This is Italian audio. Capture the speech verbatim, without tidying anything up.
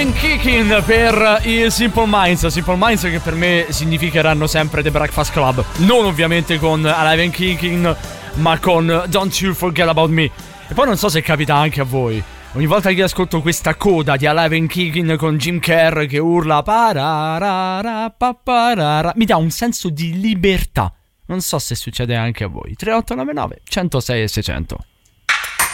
and Kicking per i Simple Minds. Simple Minds che per me significheranno sempre The Breakfast Club. Non ovviamente con Alive and Kicking, ma con Don't You Forget About Me. E poi non so se capita anche a voi, ogni volta che ascolto questa coda di Alive and Kicking con Jim Kerr che urla pararara, paparara, mi dà un senso di libertà. Non so se succede anche a voi. Tre otto nove nove, uno zero sei e seicento.